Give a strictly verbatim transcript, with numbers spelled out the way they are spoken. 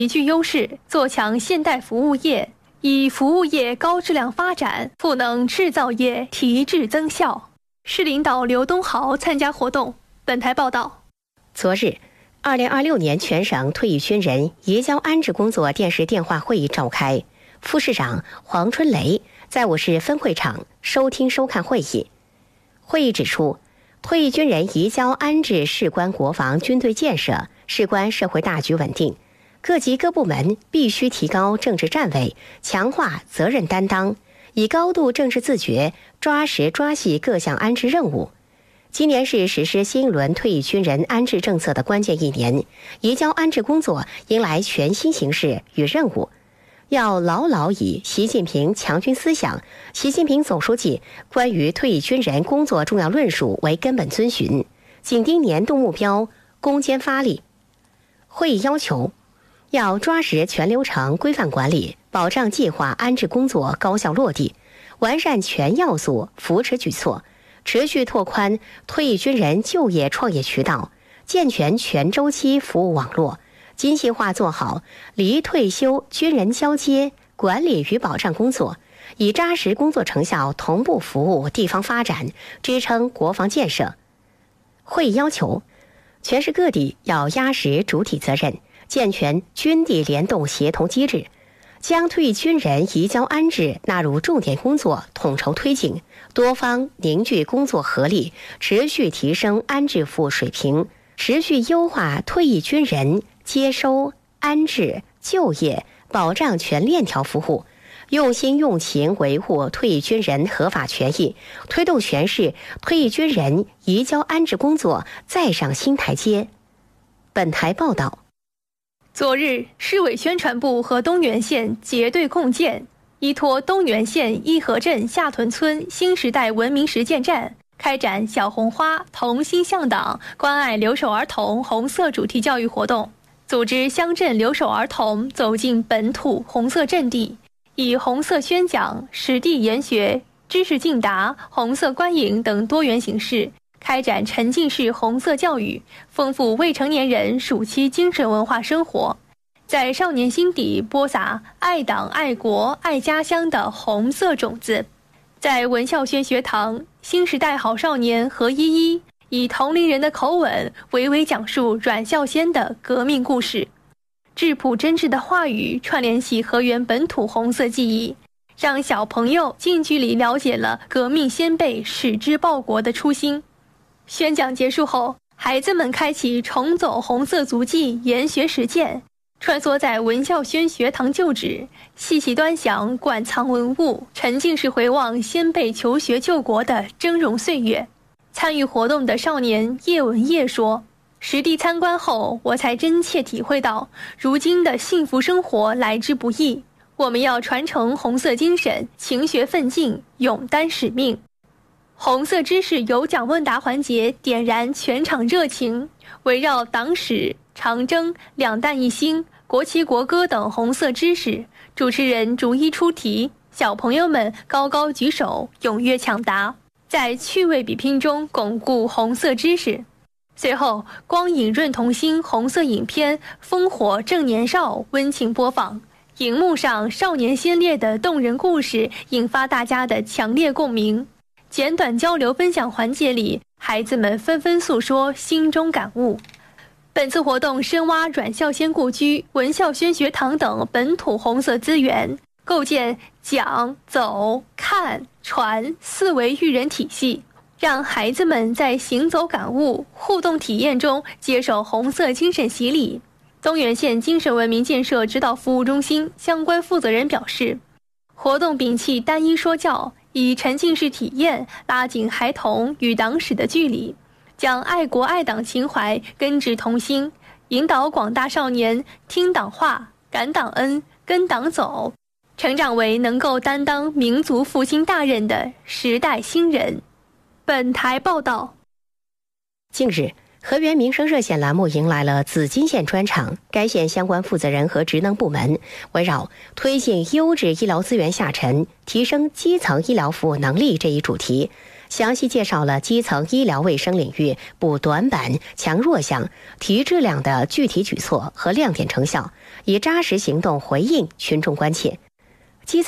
极具优势，做强现代服务业，以服务业高质量发展，赋能制造业提质增效。市领导刘东豪参加活动。本台报道。 昨日，二零二六年全省退役军人移交安置工作电视电话会议召开，副市长黄春雷在我市分会场收听收看会议。会议指出，退役军人移交安置事关国防军队建设，事关社会大局稳定，各级各部门必须提高政治站位，强化责任担当，以高度政治自觉抓实抓细各项安置任务。今年是实施新一轮退役军人安置政策的关键一年，移交安置工作迎来全新形势与任务，要牢牢以习近平强军思想、习近平总书记关于退役军人工作重要论述为根本遵循，紧盯年度目标，攻坚发力。会议要求，要抓实全流程规范管理，保障计划安置工作高效落地，完善全要素扶持举措，持续拓宽退役军人就业创业渠道，健全全周期服务网络，精细化做好离退休军人交接管理与保障工作，以扎实工作成效同步服务地方发展，支撑国防建设。会议要求，全市各地要压实主体责任，健全军地联动协同机制，将退役军人移交安置纳入重点工作，统筹推进，多方凝聚工作合力，持续提升安置服务水平，持续优化退役军人接收、安置、就业、保障全链条服务，用心用情维护退役军人合法权益，推动全市退役军人移交安置工作再上新台阶。本台报道。 昨日，市委宣传部和东源县结对共建，依托东源县伊河镇下屯村新时代文明实践站，开展小红花同心向党关爱留守儿童红色主题教育活动，组织乡镇留守儿童走进本土红色阵地，以红色宣讲、实地研学、知识竞答、红色观影等多元形式，开展沉浸式红色教育，丰富未成年人暑期精神文化生活，在少年心底播撒爱党爱国爱家乡的红色种子。在文孝轩学堂，新时代好少年何依依以同龄人的口吻娓娓讲述阮孝先的革命故事，质朴真挚的话语串联起河源本土红色记忆，让小朋友近距离了解了革命先辈矢志报国的初心。宣讲结束后，孩子们开启重走红色足迹研学实践，穿梭在文孝轩学堂旧址，细细端详馆藏文物，沉浸式回望先辈求学救国的峥嵘岁月。参与活动的少年叶文业说，实地参观后，我才真切体会到如今的幸福生活来之不易，我们要传承红色精神，勤学奋进，勇担使命。红色知识有奖问答环节点燃全场热情，围绕党史、长征、两弹一星、国旗国歌等红色知识，主持人逐一出题，小朋友们高高举手，踊跃抢答，在趣味比拼中巩固红色知识。随后，光影润童心红色影片《烽火正年少》温情播放，荧幕上少年先烈的动人故事引发大家的强烈共鸣。简短交流分享环节里，孩子们纷纷诉说心中感悟。本次活动深挖阮孝先故居、文孝轩学堂等本土红色资源，构建讲、走、看、传四维育人体系，让孩子们在行走感悟、互动体验中接受红色精神洗礼。东源县精神文明建设指导服务中心相关负责人表示，活动摒弃单一说教，以沉浸式体验拉近孩童与党史的距离，将爱国爱党情怀根植童心，引导广大少年听党话、感党恩、跟党走，成长为能够担当民族复兴大任的时代新人。本台报道。 近日，河源民生热线栏目迎来了紫金线专场，该线相关负责人和职能部门围绕推进优质医疗资源下沉，提升基层医疗服务能力这一主题，详细介绍了基层医疗卫生领域补短板、强弱项、提质量的具体举措和亮点成效， 以扎实行动回应群众关切。